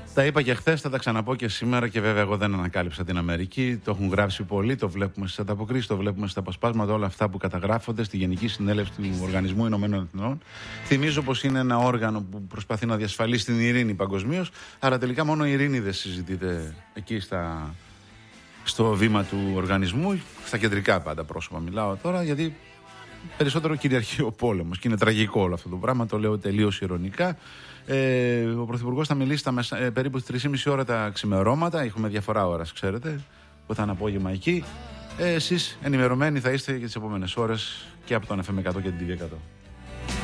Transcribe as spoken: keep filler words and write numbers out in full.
Τα είπα και χθες, θα τα ξαναπώ και σήμερα και βέβαια εγώ δεν ανακάλυψα την Αμερική. Το έχουν γράψει πολλοί, το βλέπουμε στις ανταποκρίσεις, το βλέπουμε στα αποσπάσματα, όλα αυτά που καταγράφονται στη Γενική Συνέλευση του Οργανισμού Ηνωμένων Εθνών. Θυμίζω πως είναι ένα όργανο που προσπαθεί να διασφαλίσει την ειρήνη παγκοσμίως, αλλά τελικά μόνο η ειρήνη δεν συζητείται εκεί στα... στο βήμα του οργανισμού, στα κεντρικά πάντα πρόσωπα μιλάω τώρα, γιατί περισσότερο κυριαρχεί ο πόλεμος και είναι τραγικό όλο αυτό το πράγμα, το λέω τελείως ειρωνικά. Ε, ο Πρωθυπουργός θα μιλήσει τα μεσα... ε, περίπου τρεις και μισή ώρα τα ξημερώματα, έχουμε διαφορά ώρας, ξέρετε, που θα είναι απόγευμα εκεί. Ε, εσείς ενημερωμένοι θα είστε και τις επόμενες ώρες και από τον εφ εμ εκατό και την τι βι εκατό.